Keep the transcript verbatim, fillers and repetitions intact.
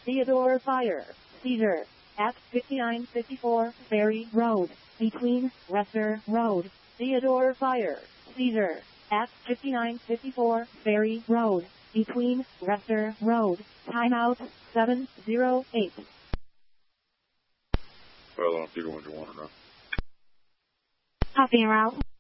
Theodore Fire, Cedar, at fifty-nine fifty-four Ferry Road, between Rester Road. Theodore Fire, Cedar, at fifty-nine fifty-four Ferry Road, between Rester Road. Timeout seven zero eight. Well, I don't think what you want to know. Copy en route.